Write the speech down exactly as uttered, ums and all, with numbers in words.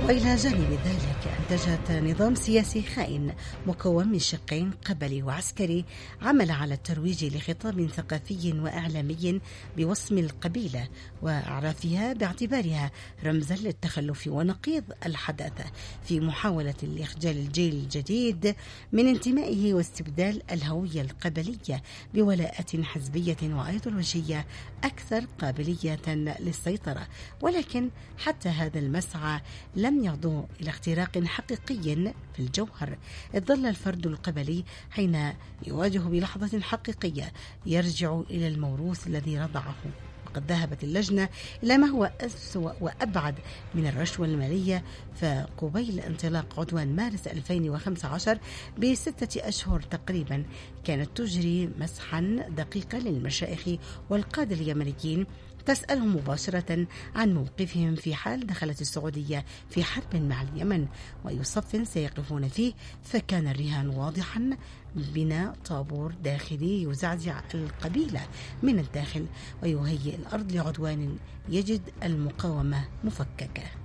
وإلى جانب ذلك أنتجت نظام سياسي خائن مكون من شقين قبلي وعسكري عمل على الترويج لخطاب ثقافي وإعلامي بوصم القبيلة وإعرافها باعتبارها رمزا للتخلف ونقيض الحداثة في محاولة لإخجال الجيل الجديد من انتمائه واستبدال الهوية القبلية بولاءات حزبية وأيديولوجية أكثر قابلية للسيطرة. ولكن حتى هذا المسعى لم يعدو إلى اختراق حقيقي في الجوهر، إذ ظل الفرد القبلي حين يواجه بلحظة حقيقية يرجع إلى الموروث الذي رضعه. وقد ذهبت اللجنة إلى ما هو أسوأ وأبعد من الرشوة المالية، فقبيل انطلاق عدوان مارس ألفين وخمسة عشر بستة أشهر تقريبا كانت تجري مسحا دقيقا للمشايخ والقادة اليمنيين تسألهم مباشرة عن موقفهم في حال دخلت السعودية في حرب مع اليمن وأي صف سيقفون فيه، فكان الرهان واضحا: بناء طابور داخلي يزعزع القبيلة من الداخل ويهيئ الأرض لعدوان يجد المقاومة مفككة.